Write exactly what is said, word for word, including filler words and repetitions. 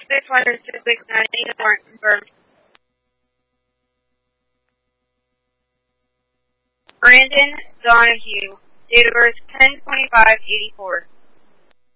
six one six six nine eight warrant confirmed. Brandon Donahue, date of birth ten twenty-five eighty-four.